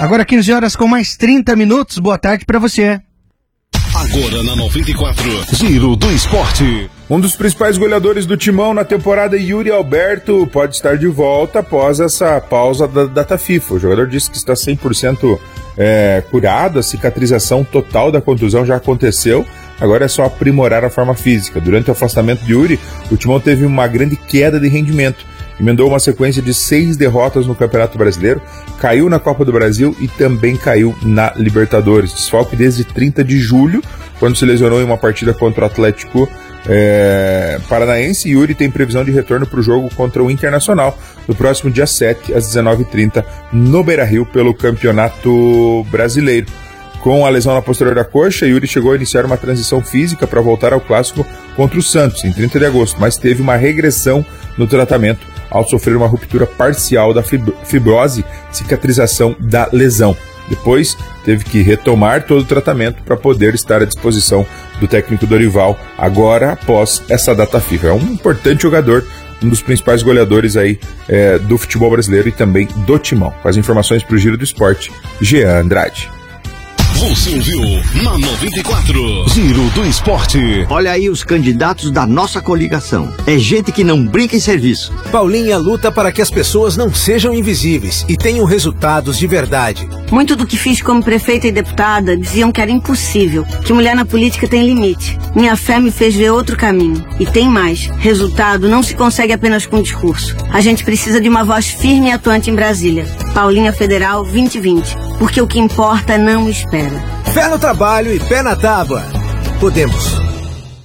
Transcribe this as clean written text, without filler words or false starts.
Agora 15 horas com mais 30 minutos. Boa tarde para você. Agora na 94, Giro do Esporte. Um dos principais goleadores do Timão na temporada, Yuri Alberto, pode estar de volta após essa pausa da data FIFA. O jogador disse que está 100% curado, a cicatrização total da contusão já aconteceu, agora é só aprimorar a forma física. Durante o afastamento de Yuri, o Timão teve uma grande queda de rendimento. Emendou uma sequência de 6 derrotas no Campeonato Brasileiro, caiu na Copa do Brasil e também caiu na Libertadores. Desfalque desde 30 de julho, quando se lesionou em uma partida contra o Atlético Paranaense. Yuri tem previsão de retorno para o jogo contra o Internacional no próximo dia 7, às 19h30, no Beira-Rio, pelo Campeonato Brasileiro. Com a lesão na posterior da coxa, Yuri chegou a iniciar uma transição física para voltar ao clássico contra o Santos, em 30 de agosto, mas teve uma regressão no tratamento ao sofrer uma ruptura parcial da fibrose, cicatrização da lesão. Depois, teve que retomar todo o tratamento para poder estar à disposição do técnico Dorival, agora após essa data FIFA. É um importante jogador, um dos principais goleadores aí do futebol brasileiro e também do Timão. Com as informações para o Giro do Esporte, Jean Andrade. Você ouviu na 94, Giro do Esporte. Olha aí os candidatos da nossa coligação. É gente que não brinca em serviço. Paulinha luta para que as pessoas não sejam invisíveis e tenham resultados de verdade. Muito do que fiz como prefeita e deputada diziam que era impossível, que mulher na política tem limite. Minha fé me fez ver outro caminho. E tem mais. Resultado não se consegue apenas com discurso. A gente precisa de uma voz firme e atuante em Brasília. Paulinha Federal 2020. Porque o que importa não espera. Fé no trabalho e pé na tábua. Podemos.